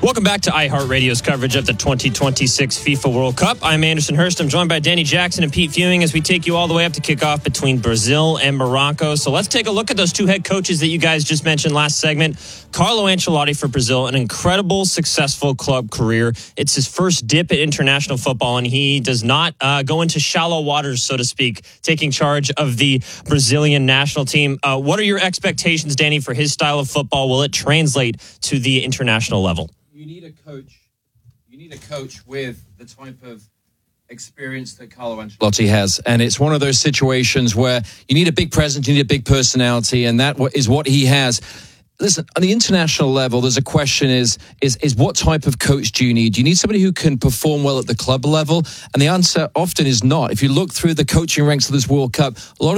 Welcome back to iHeartRadio's coverage of the 2026 FIFA World Cup. I'm Anderson Hurst. I'm joined by Danny Jackson and Pete Fewing as we take you all the way up to kickoff between Brazil and Morocco. So let's take a look at those two head coaches that you guys just mentioned last segment. Carlo Ancelotti for Brazil, an incredible, successful club career. It's his first dip at international football, and he does not go into shallow waters, so to speak, taking charge of the Brazilian national team. What are your expectations, Danny, for his style of football? Will it translate to the international level? You need a coach with the type of experience that Carlo Ancelotti has. And it's one of those situations where you need a big presence, you need a big personality, and that is what he has. Listen, on the international level, there's a question is what type of coach do you need? Do you need somebody who can perform well at the club level? And the answer often is not. If you look through the coaching ranks of this World Cup, a lot of